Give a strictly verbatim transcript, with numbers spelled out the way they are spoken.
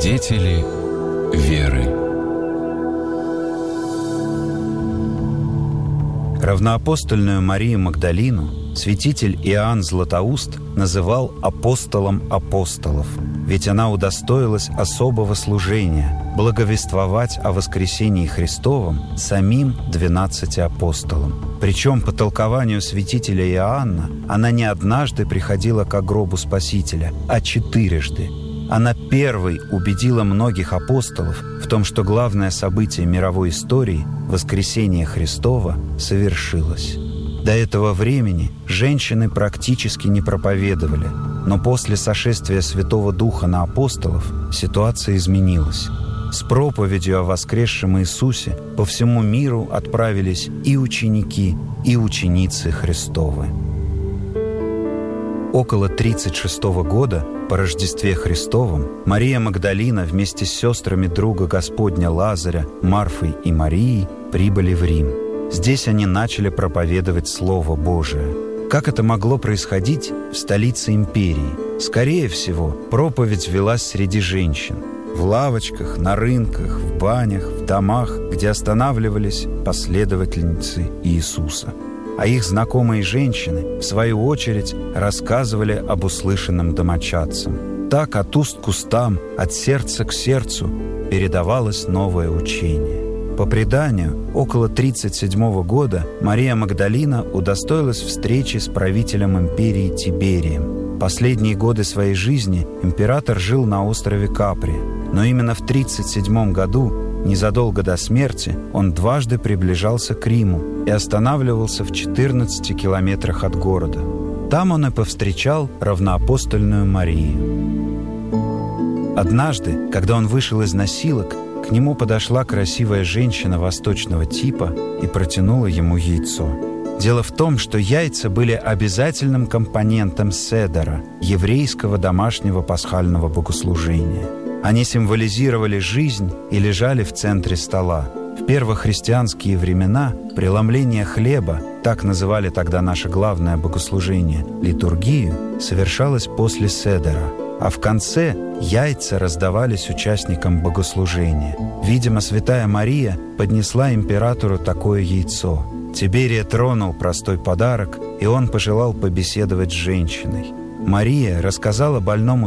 Свидетели веры. Равноапостольную Марию Магдалину святитель Иоанн Златоуст называл апостолом апостолов, ведь она удостоилась особого служения – благовествовать о воскресении Христовом самим двенадцати апостолам. Причем, по толкованию святителя Иоанна, она не однажды приходила к гробу Спасителя, а четырежды. Она первой убедила многих апостолов в том, что главное событие мировой истории – воскресение Христова – совершилось. До этого времени женщины практически не проповедовали, но после сошествия Святого Духа на апостолов ситуация изменилась. С проповедью о воскресшем Иисусе по всему миру отправились и ученики, и ученицы Христовы. Около тридцать шестого года, по Рождестве Христовом, Мария Магдалина вместе с сестрами друга Господня Лазаря, Марфой и Марией прибыли в Рим. Здесь они начали проповедовать Слово Божие. Как это могло происходить в столице империи? Скорее всего, проповедь велась среди женщин. В лавочках, на рынках, в банях, в домах, где останавливались последовательницы Иисуса. А их знакомые женщины, в свою очередь, рассказывали об услышанном домочадцам. Так от уст к устам, от сердца к сердцу передавалось новое учение. По преданию, около тридцать седьмого года Мария Магдалина удостоилась встречи с правителем империи Тиберием. Последние годы своей жизни император жил на острове Капри, но именно в тридцать седьмом году, незадолго до смерти, он дважды приближался к Риму и останавливался в четырнадцати километрах от города. Там он и повстречал равноапостольную Марию. Однажды, когда он вышел из носилок, к нему подошла красивая женщина восточного типа и протянула ему яйцо. Дело в том, что яйца были обязательным компонентом седера, еврейского домашнего пасхального богослужения. Они символизировали жизнь и лежали в центре стола. В первохристианские времена преломление хлеба, так называли тогда наше главное богослужение, литургию, совершалось после седера, а в конце яйца раздавались участникам богослужения. Видимо, святая Мария поднесла императору такое яйцо. Тиберия тронул простой подарок, и он пожелал побеседовать с женщиной. Мария рассказала больному